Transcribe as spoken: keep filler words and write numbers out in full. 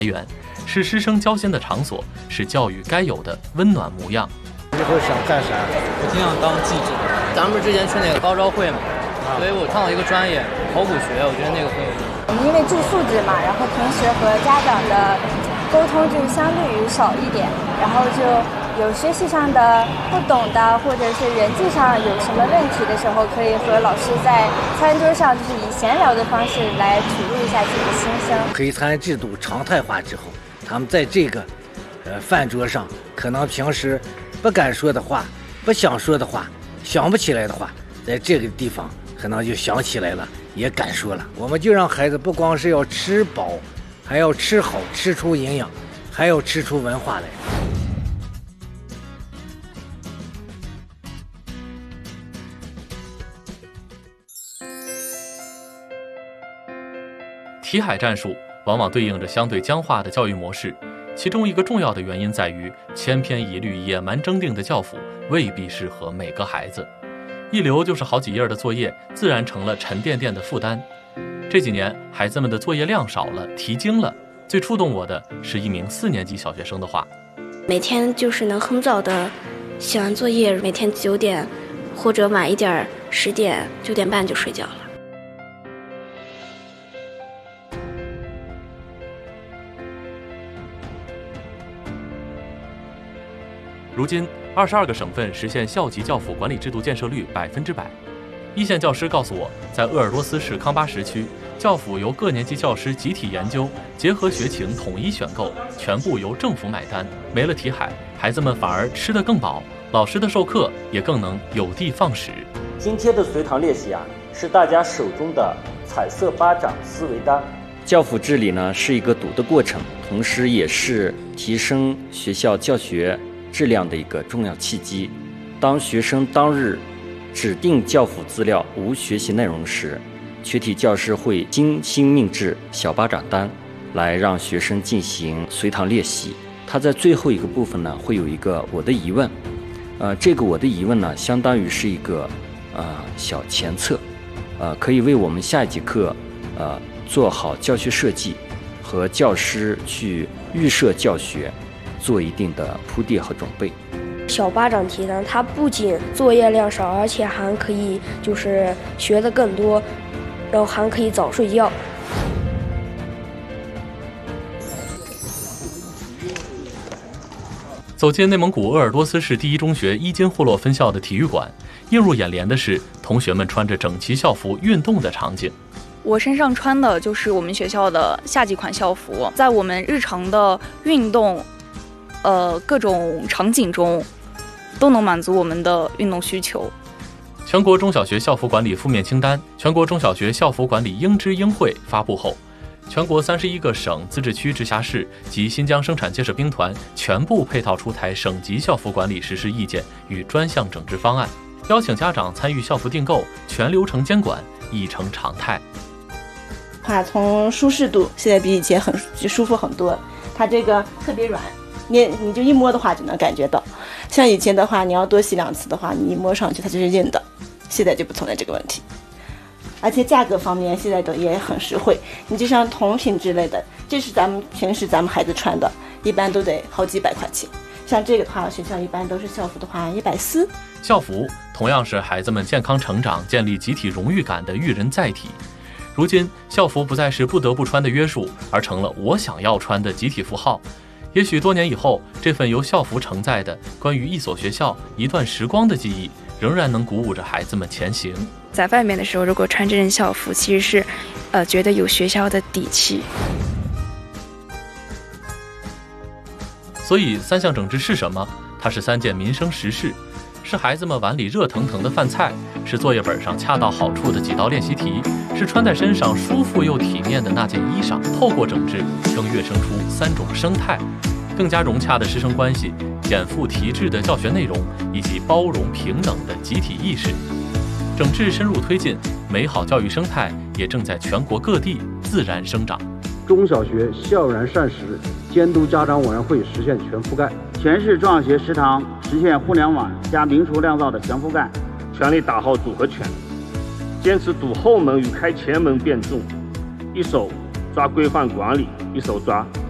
源，是师生交心的场所，是教育该有的温暖模样。 以后想干啥？ 我挺想当记者。咱们之前去那个高招会嘛，啊、所以我看到一个专业考古学，我觉得那个很有意思。 我们因为住宿制嘛，然后平时和家长的沟通就相对于少一点，然后就有学习上的不懂的，或者是人际上有什么问题的时候，可以和老师在餐桌上就是以闲聊的方式来吐露一下自己的心声。 陪餐制度常态化之后，他们在这个呃饭桌上，可能平时不敢说的话、不想说的话、想不起来的话，在这个地方可能就想起来了，也敢说了。我们就让孩子不光是要吃饱，还要吃好，吃出营养，还要吃出文化来。 题海战术往往对应着相对僵化的教育模式，其中一个重要的原因在于千篇一律、野蛮征订的教辅未必适合每个孩子。一留就是好几页的作业，自然成了沉甸甸的负担。这几年孩子们的作业量少了，题精了。最触动我的是一名四年级小学生的话： 每天就是能很早的写完作业，每天九点或者晚一点十点九点半就睡觉了。 如今，二十二个省份实现校级教辅管理制度建设率百分之百。一线教师告诉我，在鄂尔多斯市康巴什区，教辅由各年级教师集体研究，结合学情统一选购，全部由政府买单。没了题海，孩子们反而吃得更饱，老师的授课也更能有的放矢。 今天的随堂练习啊，是大家手中的彩色巴掌思维单。 教辅治理呢是一个读的过程，同时也是提升学校教学质量的一个重要契机。当学生当日指定教辅资料无学习内容时，全体教师会精心命制小巴掌单，来让学生进行随堂练习。他在最后一个部分呢，会有一个我的疑问，呃，这个我的疑问呢，相当于是一个呃小前测，呃，可以为我们下一节课呃做好教学设计和教师去预设教学做一定的铺垫和准备。 小巴掌题呢，它不仅作业量少，而且还可以就是学得更多，然后还可以早睡觉。 走进内蒙古鄂尔多斯市第一中学伊金霍洛分校的体育馆，映入眼帘的是同学们穿着整齐校服运动的场景。 我身上穿的就是我们学校的夏季款校服，在我们日常的运动呃各种场景中都能满足我们的运动需求。 全国中小学校服管理负面清单、全国中小学校服管理应知应会发布后，全国三十一个省、自治区、直辖市及新疆生产建设兵团全部配套出台省级校服管理实施意见与专项整治方案，邀请家长参与校服订购，全流程监管已成常态。 话从舒适度，现在比以前很舒服很多，它这个特别软，你你就一摸的话就能感觉到。像以前的话，你要多洗两次的话，你一摸上去它就是硬的，现在就不存在这个问题。而且价格方面现在都也很实惠，你就像同品之类的，这是咱们平时咱们孩子穿的，一般都得好几百块钱。像这个的话，学校一般都是校服的话一百四。 校服同样是孩子们健康成长、建立集体荣誉感的育人载体。如今，校服不再是不得不穿的约束，而成了我想要穿的集体符号。也许多年以后，这份由校服承载的关于一所学校、一段时光的记忆，仍然能鼓舞着孩子们前行。 在外面的时候，如果穿这件校服，其实是，呃，觉得有学校的底气。 所以，三项整治是什么？它是三件民生实事。是孩子们碗里热腾腾的饭菜，是作业本上恰到好处的几道练习题，是穿在身上舒服又体面的那件衣裳。透过整治，正跃生出三种生态，更加融洽的师生关系，减负提质的教学内容，以及包容平等的集体意识。整治深入推进，美好教育生态也正在全国各地自然生长。 中小学校园膳食监督家长委员会实现全覆盖， 全市中小学食堂实现互联网加明厨亮灶的全覆盖， 全力打好组合拳，坚持堵后门与开前门并重，一手抓规范管理，一手抓